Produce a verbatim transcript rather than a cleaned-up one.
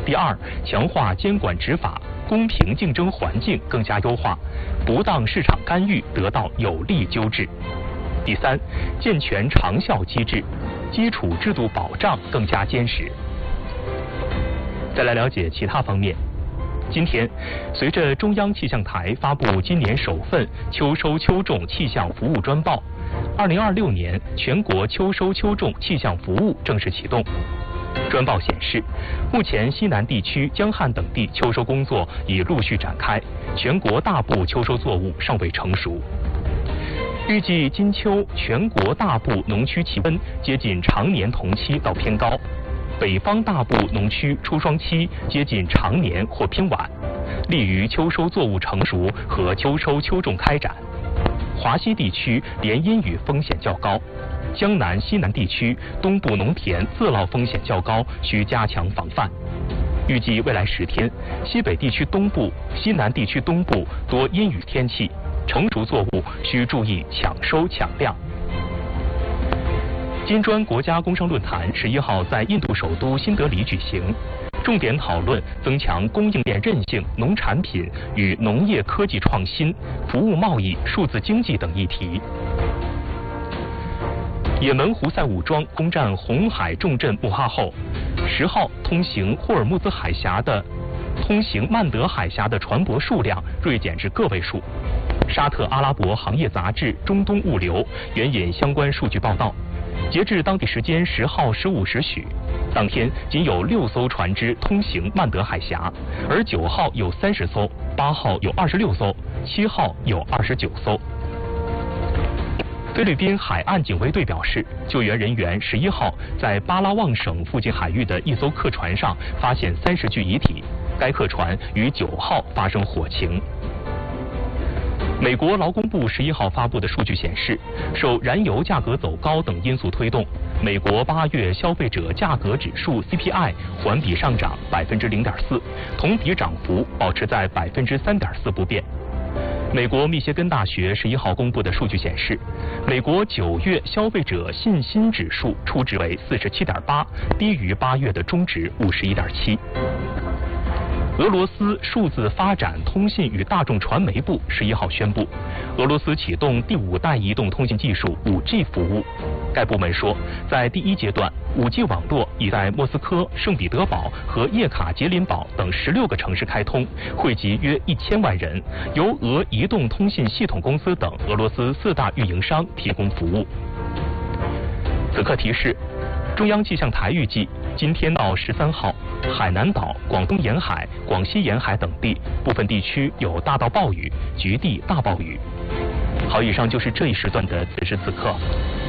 第二，强化监管执法，公平竞争环境更加优化，不当市场干预得到有力纠治。第三，健全长效机制，基础制度保障更加坚实。再来了解其他方面。今天，随着中央气象台发布今年首份秋收秋种气象服务专报，二零二六年全国秋收秋种气象服务正式启动。专报显示，目前西南地区、江汉等地秋收工作已陆续展开，全国大部秋收作物尚未成熟。预计今秋全国大部农区气温接近常年同期到偏高，北方大部农区初霜期接近常年或偏晚，利于秋收作物成熟和秋收秋种开展。华西地区连阴雨风险较高，江南西南地区东部农田自涝风险较高，需加强防范。预计未来十天，西北地区东部、西南地区东部多阴雨天气，成熟作物需注意抢收抢量。金砖国家工商论坛十一号在印度首都新德里举行，重点讨论增强供应链韧性、农产品与农业科技创新、服务贸易、数字经济等议题。也门胡塞武装攻占红海重镇穆哈后，十号通行霍尔木兹海峡的通行曼德海峡的船舶数量锐减至个位数。沙特阿拉伯行业杂志《中东物流》援引相关数据报道，截至当地时间十号十五时许，当天仅有六艘船只通行曼德海峡，而九号有三十艘，八号有二十六艘，七号有二十九艘。菲律宾海岸警卫队表示，救援人员十一号在巴拉望省附近海域的一艘客船上发现三十具遗体，该客船于九号发生火情。美国劳工部十一号发布的数据显示，受燃油价格走高等因素推动，美国八月消费者价格指数 C P I 环比上涨百分之零点四，同比涨幅保持在百分之三点四不变。美国密歇根大学十一号公布的数据显示，美国九月消费者信心指数初值为四十七点八，低于八月的中值五十一点七。俄罗斯数字发展通信与大众传媒部十一号宣布，俄罗斯启动第五代移动通信技术 五 G 服务。该部门说，在第一阶段 ，五 G 网络已在莫斯科、圣彼得堡和叶卡捷琳堡等十六个城市开通，惠及约一千万人，由俄移动通信系统公司等俄罗斯四大运营商提供服务。此刻提示，中央气象台预计，今天到十三号，海南岛、广东沿海、广西沿海等地部分地区有大到暴雨，局地大暴雨。好，以上就是这一时段的此时此刻。